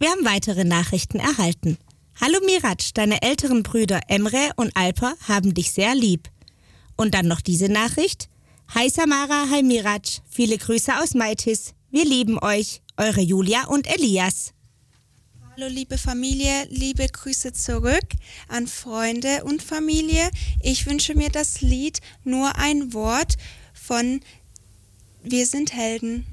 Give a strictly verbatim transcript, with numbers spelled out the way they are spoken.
Wir haben weitere Nachrichten erhalten. Hallo Mirac, deine älteren Brüder Emre und Alper haben dich sehr lieb. Und dann noch diese Nachricht. Hi Samara, hi Mirac, viele Grüße aus Maitis. Wir lieben euch, eure Julia und Elias. Hallo liebe Familie, liebe Grüße zurück an Freunde und Familie. Ich wünsche mir das Lied Nur ein Wort von Wir sind Helden.